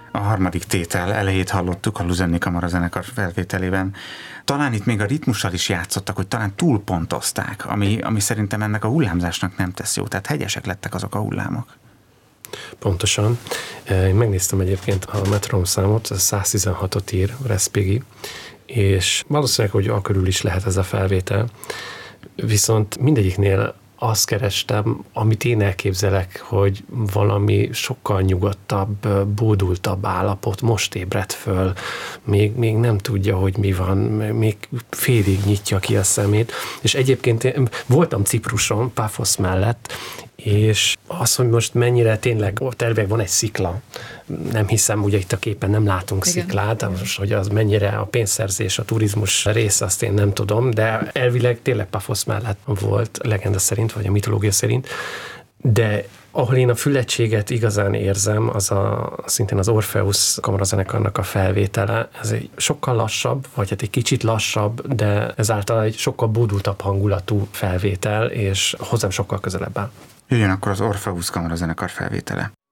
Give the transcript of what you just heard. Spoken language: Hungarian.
A harmadik tétel elejét hallottuk a Luzenni Kamarazenekar felvételében. Talán itt még a ritmussal is játszottak, hogy talán túlpontozták, ami szerintem ennek a hullámzásnak nem tesz jó. Tehát hegyesek lettek azok a hullámok. Pontosan. Én megnéztem egyébként a metronszámot, 116-ot ír Respighi, és valószínűleg, hogy a körül is lehet ez a felvétel. Viszont mindegyiknél azt kerestem, amit én elképzelek, hogy valami sokkal nyugodtabb, bódultabb állapot, most ébredt föl, még nem tudja, hogy mi van, még félig nyitja ki a szemét, és egyébként én voltam Cipruson, Paphos mellett, és az, hogy most mennyire tényleg ott elvileg van egy szikla, nem hiszem, ugye itt a képen nem látunk sziklát, most, hogy az mennyire a pénzszerzés, a turizmus része, azt én nem tudom, de elvileg tényleg Paphos mellett volt, legenda szerint, vagy a mitológia szerint, de ahol én a füllettséget igazán érzem, az szintén az Orpheus kamarazenekarnak a felvétele. Ez egy sokkal lassabb, vagy hát egy kicsit lassabb, de ezáltal egy sokkal bódultabb hangulatú felvétel, és hozzám sokkal közelebb áll. Jöjjön akkor az Orpheus kamarazenekar felvétele.